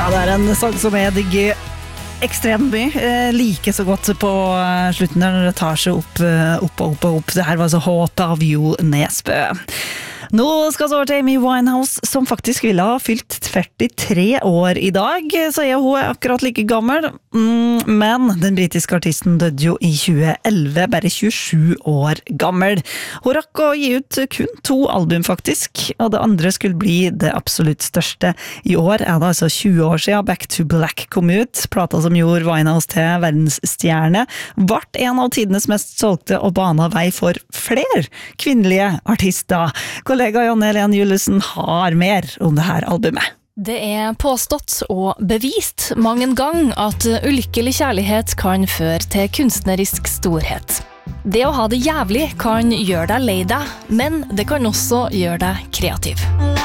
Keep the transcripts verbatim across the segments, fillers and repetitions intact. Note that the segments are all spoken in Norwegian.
Ja, det er en sang som jeg digger ekstremt mye. Eh, like så godt på eh, slutten der når det tar seg opp, eh, opp og opp og opp. Det her var så Håp av Jo Nesbø. Nå skal vi over til Amy Winehouse, som faktisk ville ha fylt førtitre år i dag, så jeg hun er akkurat like gammel. Mm, men den britiske artisten døde jo i tjue elleve, bare tjuesju år gammel. Hun rakk å gi ut kun to album faktisk, og det andre skulle bli det absolutt største. I år er det altså tjue år siden Back to Black kom ut, plata som gjorde Winehouse til verdensstjerne, vart en av tidenes mest solgte og bana vei for flere kvinnelige artister. Kollega Janne Helen Jullesen har mer om det her albumet. Det er påstått og bevist mange gang at ulykkelig kjærlighet kan føre til kunstnerisk storhet. Det å ha det jævlig kan gjøre deg lei deg, men det kan også gjøre deg kreativ.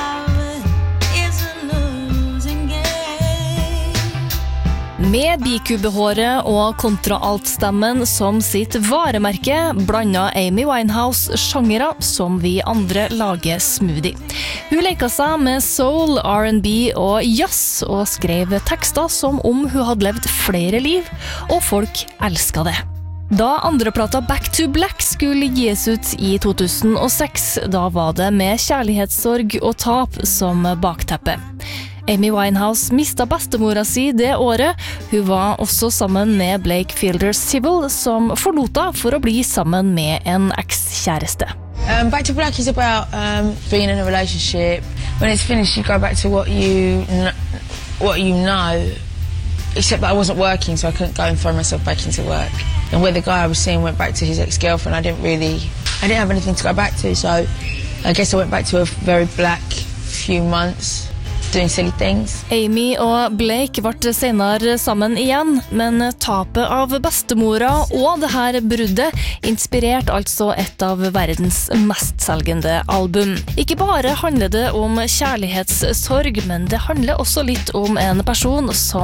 Med bikubehåret og kontraaltstemmen som sitt varemerke blandet Amy Winehouse sjangere som vi andre lager smoothie. Hun leker seg med soul, R and B og jazz og skrev tekster som om hun hadde levd flere liv, og folk elsket det. Da andreplata Back to Black skulle gis ut i to tusen og seks, da var det med kjærlighetssorg og tap som bakteppe. Amy Winehouse mistet bestemora si det året. Hun var også sammen med Blake Fielders Sybil, som forlota for å bli sammen med en ekskjæreste. Um, Back to Black is about um, being in a relationship. When it's finished, you go back to what you kn- what you know. Except that I wasn't working, so I couldn't go and throw myself back into work. And where the guy I was seeing went back to his ex-girlfriend, I didn't really, I didn't have anything to go back to. So I guess I went back to a very black few months. Doing silly things. Amy og Blake ble senere sammen igjen, men tapet av bestemora og det her bruddet inspirerte altså et av verdens mestselgende album. Ikke bare handler det om kjærlighetssorg, men det handler også litt om en person som